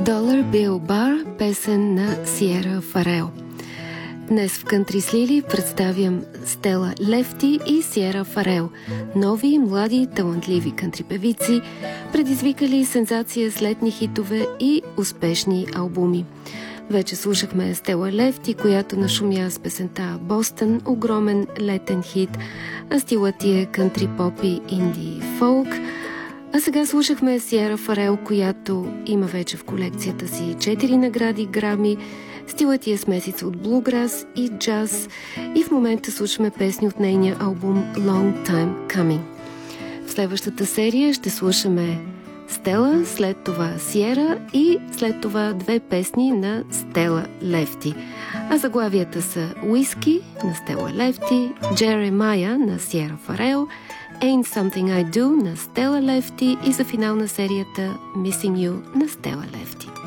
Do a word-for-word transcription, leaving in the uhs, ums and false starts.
Dollar Bill Bar, песен на Сиера Фарел. Днес в Country с Лили представям Стела Лефти и Сиера Фарел, нови, млади, талантливи кантри певици, предизвикали сензация с летни хитове и успешни албуми. Вече слушахме Стела Лефти, която нашумя с песента Бостън, огромен летен хит, а стилът ти е кантри поп и инди фолк. А сега слушахме Сиера Фарел, която има вече в колекцията си четири награди Грами. Стилът ти е смесица от блуграс и джаз и в момента слушаме песни от нейния албум Long Time Coming. В следващата серия ще слушаме Стела, след това Сиера и след това две песни на Стела Лефти. А заглавията са Уиски на Стела Лефти, Джеремая на Сиера Фарел, Ain't Something I Do на Стела Лефти и за финал на серията Missing You на Стела Лефти.